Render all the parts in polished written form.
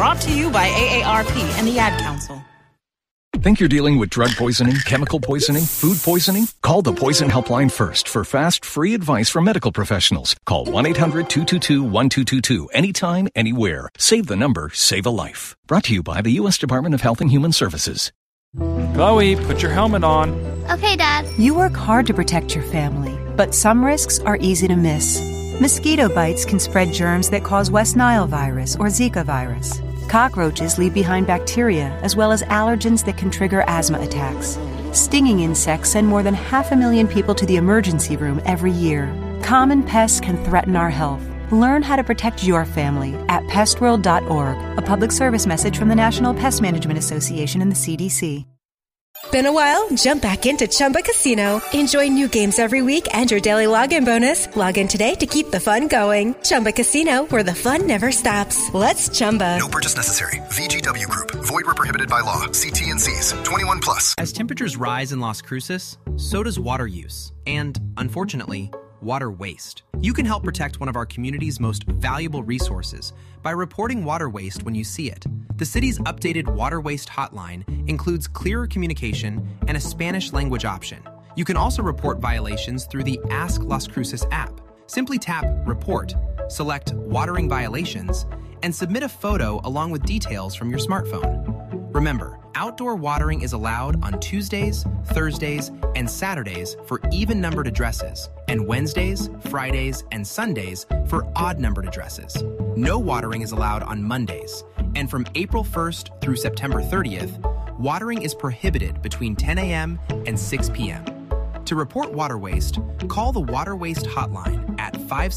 Brought to you by AARP and the Ad Council. Think you're dealing with drug poisoning, chemical poisoning, food poisoning? Call the Poison Helpline first for fast, free advice from medical professionals. Call 1-800-222-1222 anytime, anywhere. Save the number, save a life. Brought to you by the U.S. Department of Health and Human Services. Chloe, put your helmet on. Okay, Dad. You work hard to protect your family, but some risks are easy to miss. Mosquito bites can spread germs that cause West Nile virus or Zika virus. Cockroaches leave behind bacteria as well as allergens that can trigger asthma attacks. Stinging insects send more than 500,000 people to the emergency room every year. Common pests can threaten our health. Learn how to protect your family at pestworld.org, a public service message from the National Pest Management Association and the CDC. Been a while? Jump back into Chumba Casino. Enjoy new games every week and your daily login bonus. Log in today to keep the fun going. Chumba Casino, where the fun never stops. Let's Chumba. No purchase necessary. VGW Group. Void where prohibited by law. See T&Cs. 21 plus. As temperatures rise in Las Cruces, so does water use. And, unfortunately, water waste. You can help protect one of our community's most valuable resources by reporting water waste when you see it. The city's updated water waste hotline includes clearer communication and a Spanish language option. You can also report violations through the Ask Las Cruces app. Simply tap Report, select Watering Violations, and submit a photo along with details from your smartphone. Remember, outdoor watering is allowed on Tuesdays, Thursdays, and Saturdays for even-numbered addresses, and Wednesdays, Fridays, and Sundays for odd-numbered addresses. No watering is allowed on Mondays, and from April 1st through September 30th, watering is prohibited between 10 a.m. and 6 p.m. To report water waste, call the Water Waste Hotline at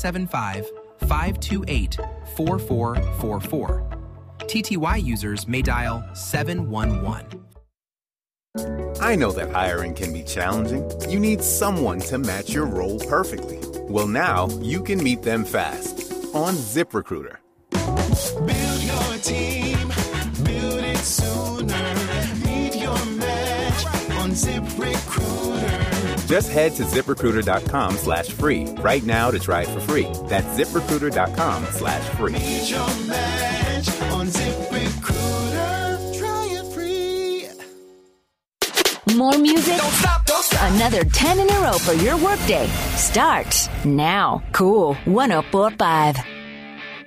575-528-4444. TTY users may dial 711. I know that hiring can be challenging. You need someone to match your role perfectly. Well, now you can meet them fast on ZipRecruiter. Build your team, build it sooner. Meet your match on ZipRecruiter. Just head to ZipRecruiter.com/free right now to try it for free. That's ZipRecruiter.com/free. Meet your match on ZipRecruiter. Try it free. More music? Don't stop, don't stop. Another 10 in a row for your workday starts now. Cool 104.5.